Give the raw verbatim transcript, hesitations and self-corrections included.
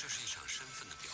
这是一场身份的表